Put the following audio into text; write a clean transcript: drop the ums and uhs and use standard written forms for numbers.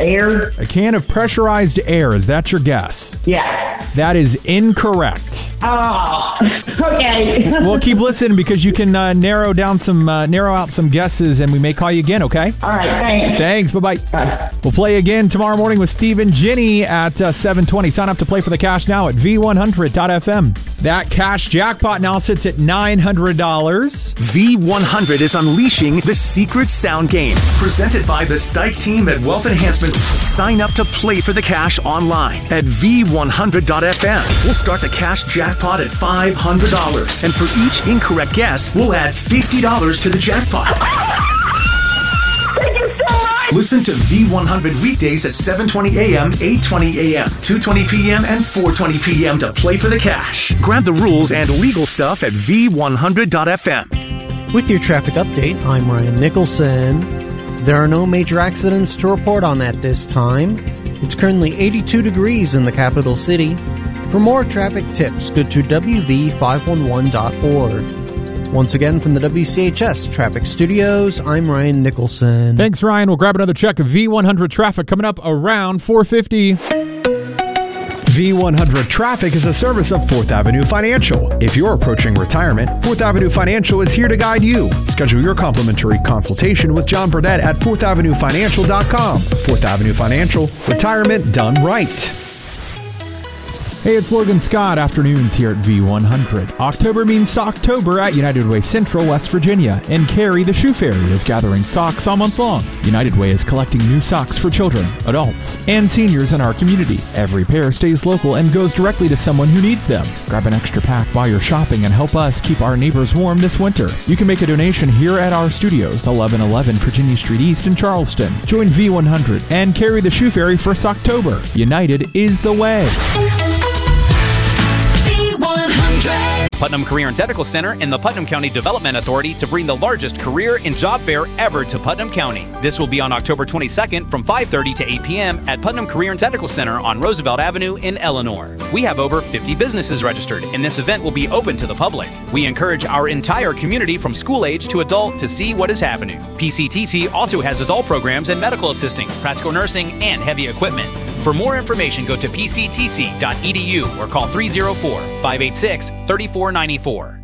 air? A can of pressurized air. Is that your guess? Yeah. That is incorrect. Oh, okay. We'll keep listening because you can narrow out some guesses, and we may call you again, okay? All right, thanks. Thanks. Bye-bye. Bye. We'll play again tomorrow morning with Steve and Ginny at 7:20. Sign up to play for the cash now at V100.fm. That cash jackpot now sits at $900. V100 is unleashing the secret sound game. Presented by the Stike team at Wealth Enhancement. Sign up to play for the cash online at V100.fm. We'll start the cash jackpot at $500. And for each incorrect guess, we'll add $50 to the jackpot. Thank you so much. Listen to V100 weekdays at 7:20 a.m., 8:20 a.m., 2:20 p.m., and 4:20 p.m. to play for the cash. Grab the rules and legal stuff at V100.fm. With your traffic update, I'm Ryan Nicholson. There are no major accidents to report on at this time. It's currently 82 degrees in the capital city. For more traffic tips, go to WV511.org. Once again, from the WCHS Traffic Studios, I'm Ryan Nicholson. Thanks, Ryan. We'll grab another check of V100 traffic coming up around 4:50. V100 Traffic is a service of 4th Avenue Financial. If you're approaching retirement, 4th Avenue Financial is here to guide you. Schedule your complimentary consultation with John Burdett at 4thavenuefinancial.com. 4th Avenue Financial, retirement done right. Hey, it's Logan Scott. Afternoons here at V100. October means Socktober at United Way Central, West Virginia. And Carrie, the Shoe Fairy, is gathering socks all month long. United Way is collecting new socks for children, adults, and seniors in our community. Every pair stays local and goes directly to someone who needs them. Grab an extra pack while you're shopping and help us keep our neighbors warm this winter. You can make a donation here at our studios, 1111 Virginia Street East in Charleston. Join V100 and Carrie the Shoe Fairy for Socktober. United is the way. Putnam Career and Technical Center and the Putnam County Development Authority to bring the largest career and job fair ever to Putnam County. This will be on October 22nd from 5:30 to 8 p.m. at Putnam Career and Technical Center on Roosevelt Avenue in Eleanor. We have over 50 businesses registered, and this event will be open to the public. We encourage our entire community from school age to adult to see what is happening. PCTC also has adult programs and medical assisting, practical nursing, and heavy equipment. For more information, go to pctc.edu or call 304-586-3494.